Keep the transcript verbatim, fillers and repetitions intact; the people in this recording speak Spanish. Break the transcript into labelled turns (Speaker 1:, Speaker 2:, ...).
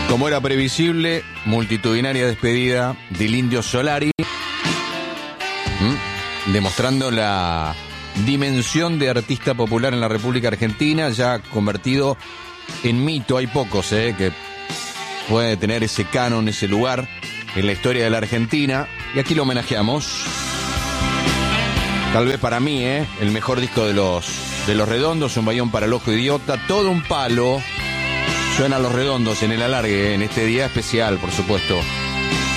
Speaker 1: Como era previsible, multitudinaria despedida del Indio Solari, ¿Mm? demostrando la dimensión de artista popular en la República Argentina, ya convertido en mito. Hay pocos eh, que pueden tener ese canon, ese lugar en la historia de la Argentina, y aquí lo homenajeamos. Tal vez para mí, eh, el mejor disco de los, de los Redondos, Un bayón para el ojo idiota, todo un palo. Suenan Los Redondos en el alargue, en este día especial, por supuesto.